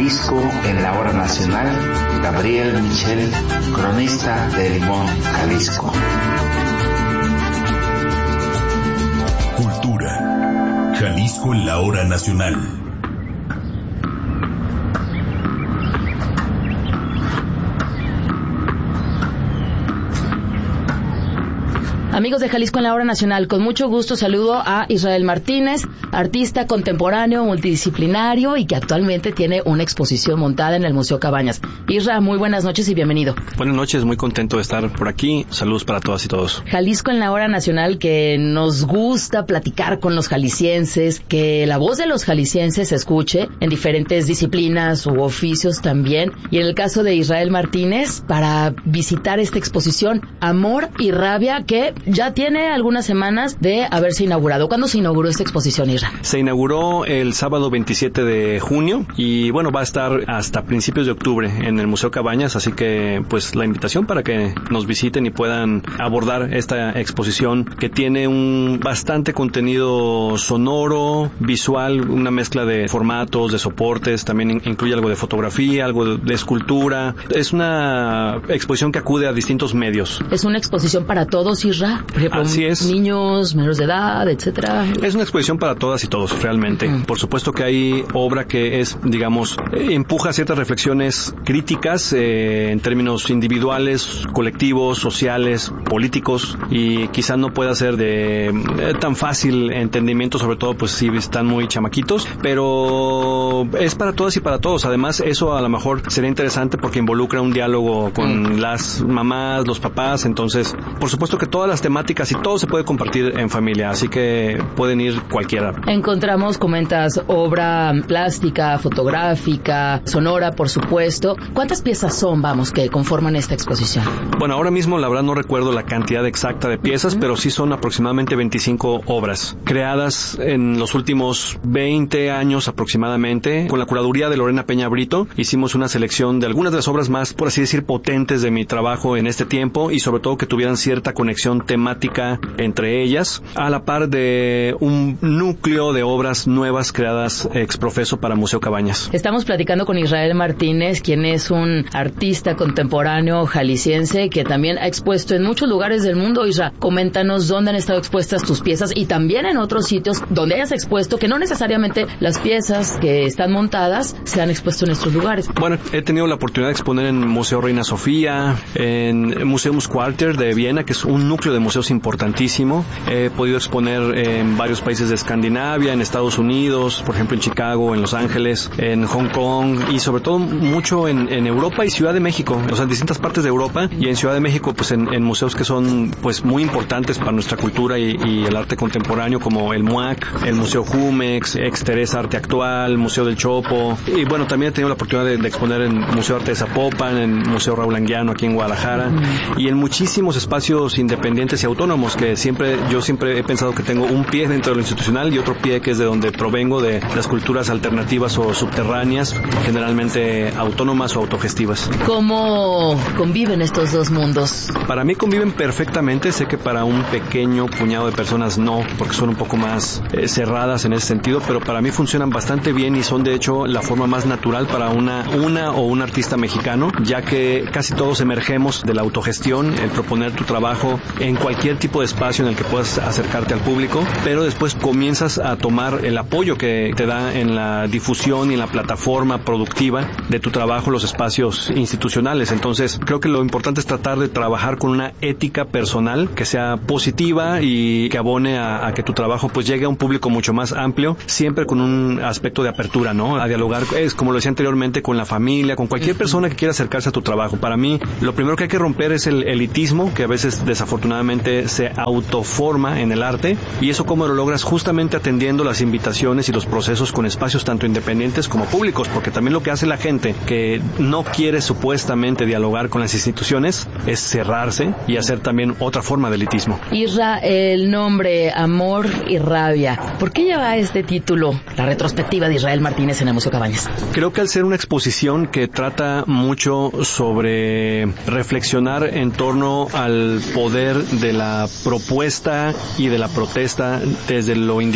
Jalisco en la hora nacional, Gabriel Michel, cronista de Limón, Jalisco. Cultura. Jalisco en la hora nacional. Amigos de Jalisco en la hora nacional, con mucho gusto saludo a Israel Martínez, artista contemporáneo, multidisciplinario y que actualmente tiene una exposición montada en el Museo Cabañas. Israel, muy buenas noches y bienvenido. Buenas noches, muy contento de estar por aquí. Saludos para todas y todos. Jalisco en la hora nacional, que nos gusta platicar con los jaliscienses, que la voz de los jaliscienses se escuche en diferentes disciplinas u oficios también. Y en el caso de Israel Martínez, para visitar esta exposición Amor y Rabia, que ya tiene algunas semanas de haberse inaugurado. ¿Cuándo se inauguró esta exposición, Israel? Se inauguró el sábado 27 de junio y bueno, va a estar hasta principios de octubre en el Museo Cabañas, así que pues la invitación para que nos visiten y puedan abordar esta exposición que tiene un bastante contenido sonoro, visual, una mezcla de formatos, de soportes, también incluye algo de fotografía, algo de escultura. Es una exposición que acude a distintos medios. ¿Es una exposición para todos, Israel? Por ejemplo, así es. Niños, menores de edad, etcétera. Es una exposición para todas y todos, realmente. Por supuesto que hay obra que es, digamos, empuja ciertas reflexiones críticas en términos individuales, colectivos, sociales, políticos, y quizá no pueda ser de tan fácil entendimiento, sobre todo pues si están muy chamaquitos, pero es para todas y para todos. Además, eso a lo mejor sería interesante porque involucra un diálogo con las mamás, los papás. Entonces, por supuesto que todas las temáticas y todo se puede compartir en familia, así que pueden ir cualquiera. Encontramos, comentas, obra plástica, fotográfica, sonora, por supuesto. ¿Cuántas piezas son, que conforman esta exposición? Bueno, ahora mismo la verdad no recuerdo la cantidad exacta de piezas, pero sí son aproximadamente 25 obras creadas en los últimos 20 años aproximadamente. Con la curaduría de Lorena Peña Brito hicimos una selección de algunas de las obras más, por así decir, potentes de mi trabajo en este tiempo y sobre todo que tuvieran cierta conexión temática entre ellas, a la par de un núcleo de obras nuevas creadas ex profeso para Museo Cabañas. Estamos platicando con Israel Martínez, quien es un artista contemporáneo jalisciense que también ha expuesto en muchos lugares del mundo. Israel, coméntanos dónde han estado expuestas tus piezas y también en otros sitios donde hayas expuesto, que no necesariamente las piezas que están montadas se han expuesto en estos lugares. Bueno, he tenido la oportunidad de exponer en Museo Reina Sofía, en Museumsquartier de Viena, que es un núcleo de museos importantísimo. He podido exponer en varios países de Escandinavia, en Estados Unidos, por ejemplo en Chicago, en Los Ángeles, en Hong Kong y sobre todo mucho en Europa y Ciudad de México, o sea, en distintas partes de Europa y en Ciudad de México, pues en museos que son pues muy importantes para nuestra cultura y el arte contemporáneo, como el MUAC, el Museo Jumex, Ex Teresa Arte Actual, Museo del Chopo, y bueno, también he tenido la oportunidad de exponer en Museo Arte de Zapopan, en Museo Raúl Anguiano aquí en Guadalajara y en muchísimos espacios independientes y autónomos que yo siempre he pensado que tengo un pie dentro de lo institucional y otro pie que es de donde provengo, de las culturas alternativas o subterráneas, generalmente autónomas o autogestivas. ¿Cómo conviven estos dos mundos? Para mí conviven perfectamente. Sé que para un pequeño puñado de personas no, porque son un poco más cerradas en ese sentido, pero para mí funcionan bastante bien y son de hecho la forma más natural para una o un artista mexicano, ya que casi todos emergemos de la autogestión, el proponer tu trabajo en cualquier tipo de espacio en el que puedas acercarte al público, pero después comienzas a tomar el apoyo que te da en la difusión y en la plataforma productiva de tu trabajo, los espacios institucionales. Entonces, creo que lo importante es tratar de trabajar con una ética personal que sea positiva y que abone a que tu trabajo pues llegue a un público mucho más amplio, siempre con un aspecto de apertura, ¿no? A dialogar, es como lo decía anteriormente, con la familia, con cualquier persona que quiera acercarse a tu trabajo. Para mí, lo primero que hay que romper es el elitismo, que a veces desafortunadamente se autoforma en el arte, y eso cómo lo logras justamente atendiendo las invitaciones y los procesos con espacios tanto independientes como públicos, porque también lo que hace la gente que no quiere supuestamente dialogar con las instituciones es cerrarse y hacer también otra forma de elitismo. Isra, el nombre Amor y Rabia, ¿por qué lleva este título, la retrospectiva de Israel Martínez en el Museo Cabañas? Creo que al ser una exposición que trata mucho sobre reflexionar en torno al poder de la propuesta y de la protesta desde lo individual